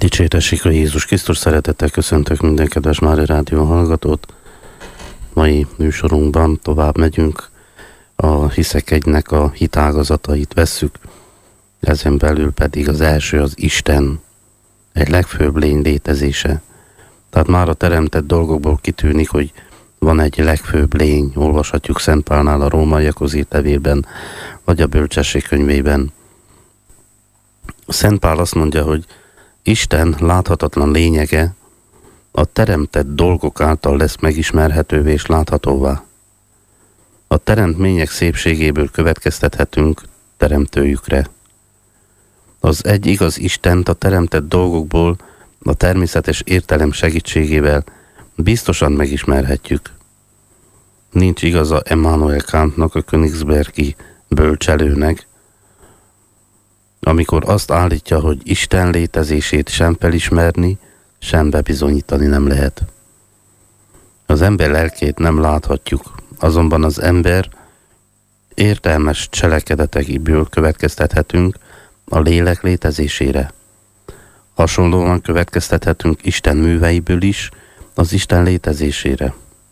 Dicsértessék a Jézus Krisztus, szeretettel köszöntök minden kedves Mária Rádió hallgatót. Mai műsorunkban tovább megyünk, a Hiszek egynek a hitágazatait vesszük, ezen belül pedig az első az Isten, egy legfőbb lény létezése. Tehát már a teremtett dolgokból kitűnik, hogy van egy legfőbb lény, olvashatjuk Szent Pálnál a Rómaiakhoz írt levélben, vagy a Bölcsesség könyvében. Szent Pál azt mondja, hogy Isten láthatatlan lényege a teremtett dolgok által lesz megismerhetővé és láthatóvá. A teremtmények szépségéből következtethetünk teremtőjükre. Az egy igaz Istent a teremtett dolgokból a természetes értelem segítségével biztosan megismerhetjük. Nincs igaza Immanuel Kantnak, a Königsbergi bölcselőnek, amikor azt állítja, hogy Isten létezését sem felismerni, sem bebizonyítani nem lehet. Az ember lelkét nem láthatjuk, azonban az ember értelmes cselekedetekből következtethetünk a lélek létezésére. Hasonlóan következtethetünk Isten műveiből is az Isten létezésére.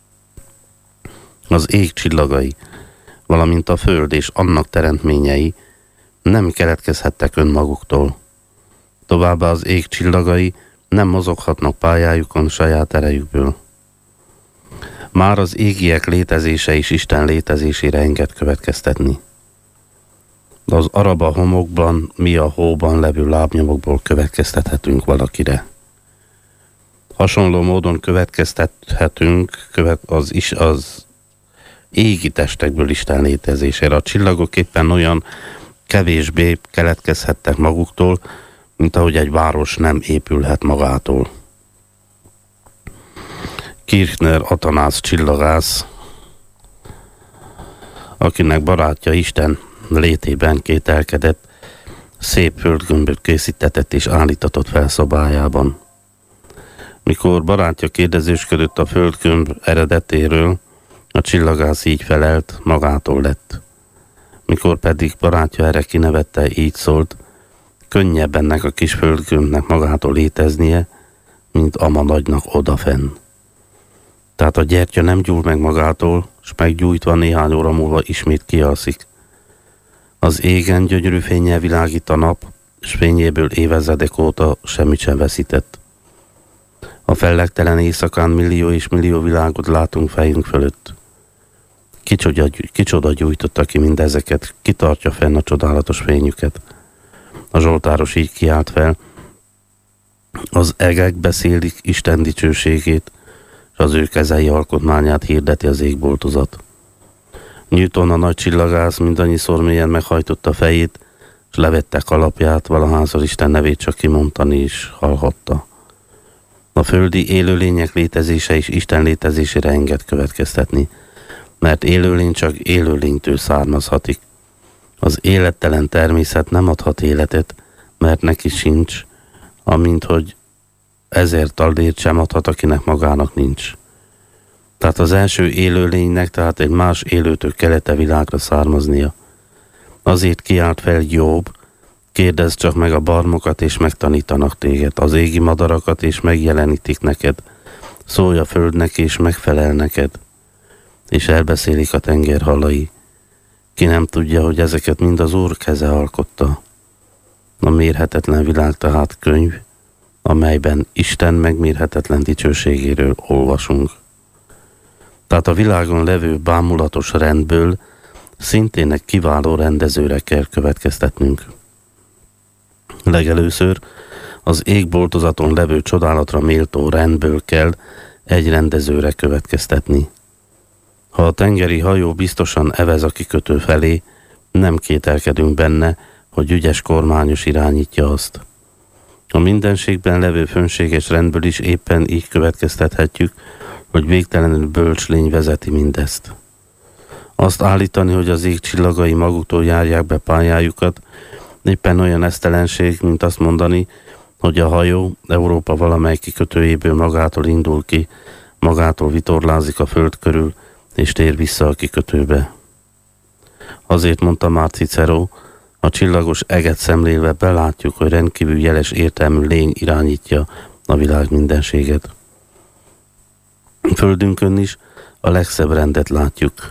Az ég csillagai, valamint a föld és annak teremtményei nem keletkezhettek önmaguktól. Továbbá az ég csillagai nem mozoghatnak pályájukon saját erejükből. Már az égiek létezése is Isten létezésére enged következtetni. De az araba homokban, mi a hóban levő lábnyomokból következtethetünk valakire. Hasonló módon következtethetünk az égi testekből Isten létezésére. A csillagok éppen olyan kevésbé keletkezhettek maguktól, mint ahogy egy város nem épülhet magától. Kirchner Atanász csillagász, akinek barátja Isten létében kételkedett, szép földgömböt készítetett és állítatott fel szobájában. Mikor barátja kérdezősködött a földgömb eredetéről, a csillagász így felelt, magától lett. Mikor pedig barátja erre kinevette, így szólt: könnyebb ennek a kis földgömbnek magától léteznie, mint ama nagynak odafenn. Tehát a gyertya nem gyúl meg magától, s meggyújtva néhány óra múlva ismét kialszik. Az égen gyönyörű fénnyel világít a nap, s fényéből évezredek óta semmit sem veszített. A fellegtelen éjszakán millió és millió világot látunk fejünk fölött. Kicsoda gyújtotta ki mindezeket, kitartja fenn a csodálatos fényüket. A zsoltáros így kiált fel: az egek beszélik Isten dicsőségét, és az ő kezei alkotmányát hirdeti az égboltozat. Newton, a nagy csillagász mindannyiszor mélyen meghajtotta fejét, és levette kalapját, valahányszor Isten nevét csak kimondani is hallhatta. A földi élőlények létezése is Isten létezésére enged következtetni, mert élőlény csak élőlénytől származhatik. Az élettelen természet nem adhat életet, mert neki sincs, amint hogy ezért taldért sem adhat, akinek magának nincs. Tehát az első élőlénynek, tehát egy más élőtől kelete világra származnia. Azért kiált fel Jobb: kérdezd csak meg a barmokat, és megtanítanak téged, az égi madarakat, és megjelenítik neked, szólj a földnek, és megfelel neked, és elbeszélik a tenger halai. Ki nem tudja, hogy ezeket mind az Úr keze alkotta. A mérhetetlen világ tehát könyv, amelyben Isten megmérhetetlen dicsőségéről olvasunk. Tehát a világon levő bámulatos rendből szintén egy kiváló rendezőre kell következtetnünk. Legelőször az égboltozaton levő csodálatra méltó rendből kell egy rendezőre következtetni. Ha a tengeri hajó biztosan evez a kikötő felé, nem kételkedünk benne, hogy ügyes kormányos irányítja azt. A mindenségben levő fönséges rendből is éppen így következtethetjük, hogy végtelenül bölcs lény vezeti mindezt. Azt állítani, hogy az ég csillagai maguktól járják be pályájukat, éppen olyan esztelenség, mint azt mondani, hogy a hajó Európa valamely kikötőjéből magától indul ki, magától vitorlázik a föld körül, és tér vissza a kikötőbe. Azért mondta már Cicero: A csillagos eget szemlélve belátjuk, hogy rendkívül jeles értelmű lény irányítja a világ mindenséget. Földünkön is a legszebb rendet látjuk.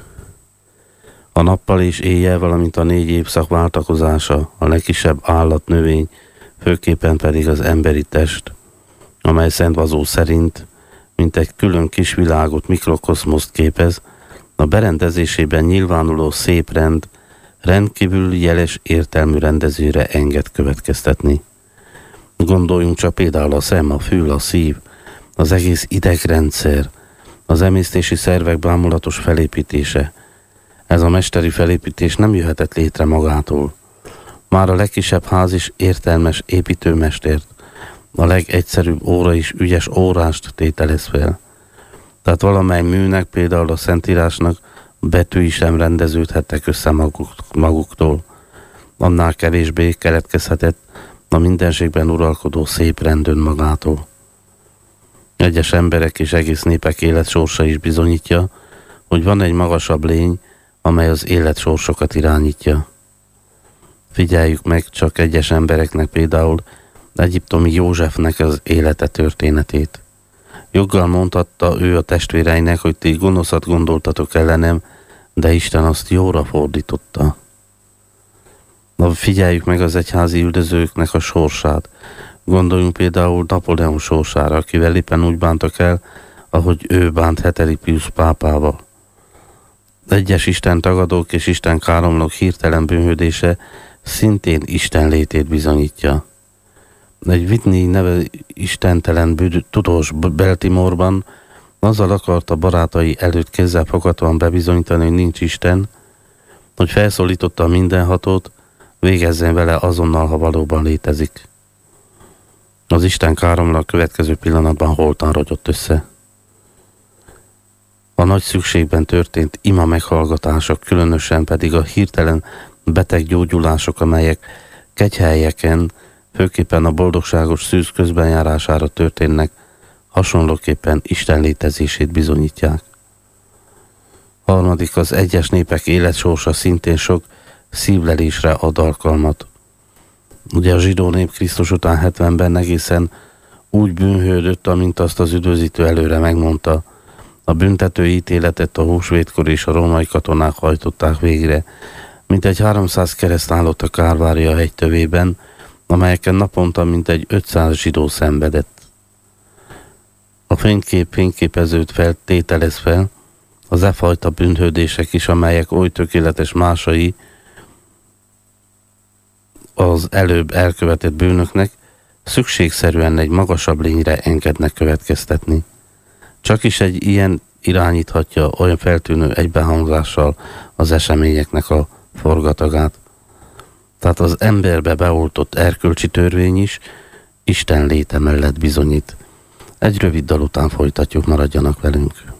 A nappal és éjjel, valamint a 4 évszak váltakozása, a legkisebb állat, növény, főképpen pedig az emberi test, amely Szent Vazó szerint, mint egy külön kis világot, mikrokoszmoszt képez, a berendezésében nyilvánuló szép rend rendkívül jeles értelmű rendezőre enged következtetni. Gondoljunk csak például a szem, a fül, a szív, az egész idegrendszer, az emésztési szervek bámulatos felépítése. Ez a mesteri felépítés nem jöhetett létre magától. Már a legkisebb ház is értelmes építőmestert, a legegyszerűbb óra is ügyes órást tételez fel. Tehát valamely műnek, például a Szentírásnak betűi sem rendeződhettek össze maguktól. Annál kevésbé keletkezhetett a mindenségben uralkodó szép rend önmagától. Egyes emberek és egész népek életsorsa is bizonyítja, hogy van egy magasabb lény, amely az életsorsokat irányítja. Figyeljük meg csak egyes embereknek, például egyiptomi Józsefnek az élete történetét. Joggal mondhatta ő a testvéreinek, hogy ti gonoszat gondoltatok ellenem, de Isten azt jóra fordította. Figyeljük meg az egyházi üldözőknek a sorsát. Gondoljunk például Napóleon sorsára, akivel éppen úgy bántak el, ahogy ő bánt Heteri Piusz pápával. Egyes Isten tagadók és Isten káromlók hirtelen bűnhődése szintén Isten létét bizonyítja. Egy Whitney neve istentelen tudós Baltimore-ban azzal akarta barátai előtt kézzelfoghatóan bebizonyítani, hogy nincs Isten, hogy felszólította a mindenhatót, végezzen vele azonnal, ha valóban létezik. Az Isten káromló a következő pillanatban holtan rogyott össze. A nagy szükségben történt ima meghallgatások, különösen pedig a hirtelen beteg gyógyulások, amelyek kegyhelyeken, főképpen a boldogságos szűz közbenjárására történnek, hasonlóképpen Isten létezését bizonyítják. Harmadik, az egyes népek életsorsa szintén sok szívlelésre ad alkalmat. Ugye a zsidó nép Krisztus után 70-ben egészen úgy bűnhődött, amint azt az üdvözítő előre megmondta. A büntető ítéletet a húsvétkor és a római katonák hajtották végre, mintegy 300 kereszt állott a Kálvária hegytövében, amelyeken naponta mintegy 500 zsidó szenvedett. A fényképezőt feltételez fel, az e fajta bűnhődések is, amelyek oly tökéletes másai az előbb elkövetett bűnöknek, szükségszerűen egy magasabb lényre engednek következtetni. Csak is egy ilyen irányíthatja olyan feltűnő egybehangzással az eseményeknek a forgatagát. Tehát az emberbe beoltott erkölcsi törvény is Isten léte mellett bizonyít. Egy rövid dal után folytatjuk, maradjanak velünk.